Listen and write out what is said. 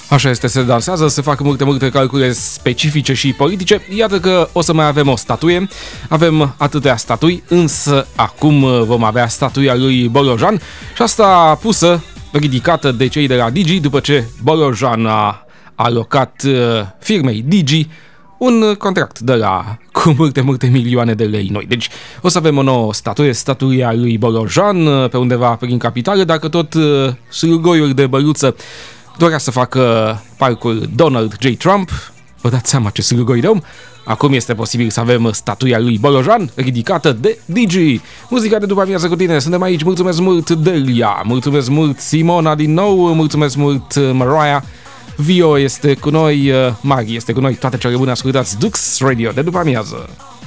Așa este, se dansează, se fac multe calcule specifice și politice. Iată că o să mai avem o statuie. Avem atâtea statui, însă acum vom avea statuia lui Bolojan și asta pusă, ridicată de cei de la Digi, după ce Bolojan a alocat firmei Digi un contract de la cu multe milioane de lei noi. Deci o să avem o nouă statuie, statuia lui Bolojan, pe undeva prin capitală, dacă tot slugoiuri de băluță dorea să facă parcul Donald J. Trump. Vă dați seama ce slugoi de om? Acum este posibil să avem statuia lui Bolojan ridicată de Digi. Muzica de după amiază cu tine, suntem aici, mulțumesc mult Delia, mulțumesc mult Simona din nou, mulțumesc mult Mariah, Vio este cu noi, Mari este cu noi, toate cele bune, ascultați Dux Radio de după amiază.